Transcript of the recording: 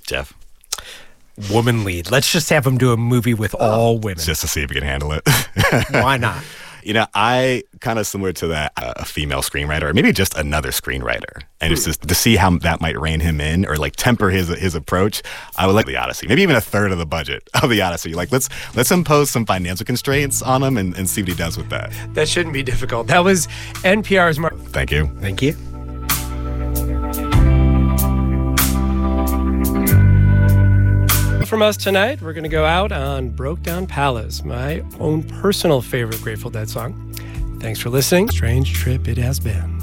Jeff? Woman lead. Let's just have him do a movie with all women. Just to see if he can handle it. Why not? I kind of similar to that, a female screenwriter, or maybe just another screenwriter. And it's just to see how that might rein him in or like temper his approach. I would like The Odyssey, maybe even a third of the budget of The Odyssey. Like, let's impose some financial constraints on him and see what he does with that. That shouldn't be difficult. That was NPR's Mark. Thank you. Thank you. From us tonight, we're going to go out on Broke Down Palace, my own personal favorite Grateful Dead song. Thanks for listening. Strange trip it has been.